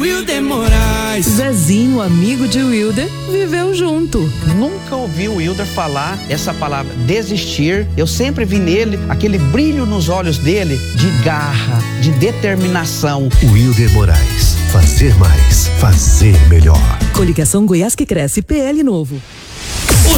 Wilder Moraes. Zezinho, amigo de Wilder, viveu junto. Nunca ouvi o Wilder falar essa palavra desistir. Eu sempre vi nele aquele brilho nos olhos dele de garra, de determinação. Wilder Moraes, fazer mais, fazer melhor. Coligação Goiás que Cresce, PL Novo.